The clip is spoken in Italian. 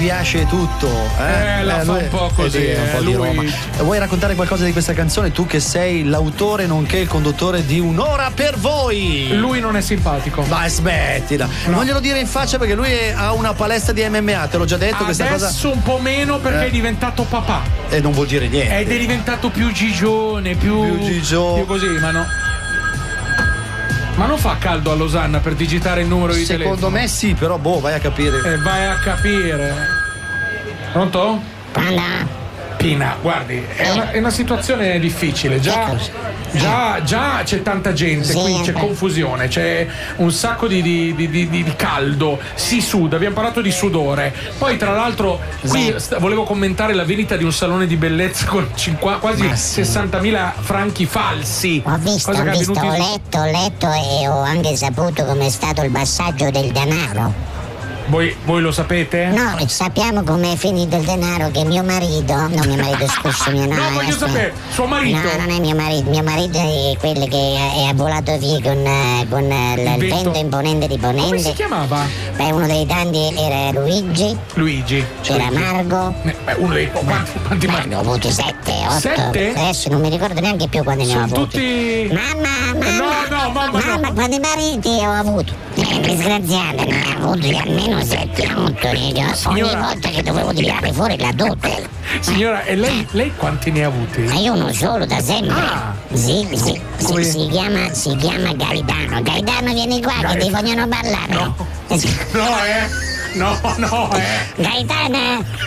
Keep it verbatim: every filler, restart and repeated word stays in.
piace tutto. Eh, eh la eh, fa un po' così. eh, un po' eh, di lui... Roma. Vuoi raccontare qualcosa di questa canzone? Tu che sei l'autore nonché il conduttore di Un'ora per voi. Lui non è simpatico. Ma smettila. No. Non glielo dire in faccia perché lui ha una palestra di M M A, te l'ho già detto. Adesso questa cosa. un po' meno perché eh. è diventato papà. E non vuol dire niente. Ed è diventato più gigione, più, più gigione. Più così, ma no. Ma non fa caldo a Losanna per digitare il numero di Secondo telefono? me sì, però boh, vai a capire. Eh, vai a capire. Pronto? Pronto? Pina, guardi, è una, è una situazione difficile. Già, già, già c'è tanta gente, Sì, qui c'è eh. confusione, c'è un sacco di, di, di, di, di caldo, si suda, abbiamo parlato di sudore. Poi tra l'altro qui st- volevo commentare la vendita di un salone di bellezza con cinqu- quasi Ma sì. sessantamila franchi falsi. Ho visto, Cosa ho che è visto, ho avvenuto in- letto, ho letto e ho anche saputo com'è stato il passaggio del denaro. Voi, voi lo sapete? No, sappiamo com'è finito il denaro che mio marito, no mio marito scusa, mio no. No, voglio adesso- sapere, suo marito? No, non è mio marito, mio marito è quello che è, è volato via con, eh, con eh, il, Il il vento. vento imponente di Come si ponente. chiamava? Beh, uno dei tanti era Luigi, Luigi. c'era Marco. Eh, beh, uno dei quanti, quanti Beh, ne ho avuti sette, otto. Sette? Adesso non mi ricordo neanche più quanti ne ho Sono avuti. tutti. Mamma, mamma, No, no, mamma, mamma, no. quanti mariti ho avuto? Eh, disgraziata, ne ho avuti almeno sette, otto. Ogni Signora- volta che dovevo tirare fuori la dote. Signora, e lei, lei quanti ne ha avuti? Ma io uno solo da sempre. Ah. Sì, sì, Come- sì, si chiama, si chiama Gaetano. Gaetano vieni qua che ti vogliono parlare. No. No, eh? No, no, eh? Gaetano!